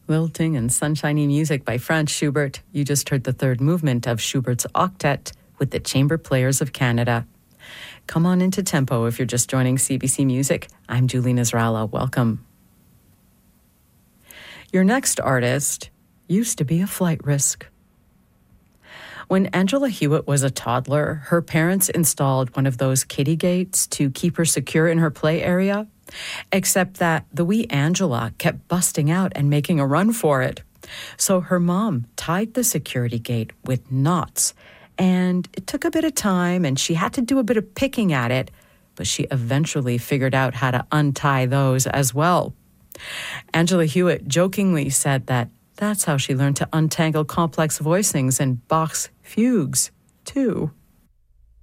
Lilting and sunshiny music by Franz Schubert. You just heard the third movement of Schubert's Octet with the Chamber Players of Canada. Come on into tempo if you're just joining CBC Music. I'm Julie Nasrallah. Welcome. Your next artist used to be a flight risk. When Angela Hewitt was a toddler, her parents installed one of those kiddie gates to keep her secure in her play area, except that the wee Angela kept busting out and making a run for it. So her mom tied the security gate with knots, and it took a bit of time, and she had to do a bit of picking at it, but she eventually figured out how to untie those as well. Angela Hewitt jokingly said that that's how she learned to untangle complex voicings and Bach's fugues, too.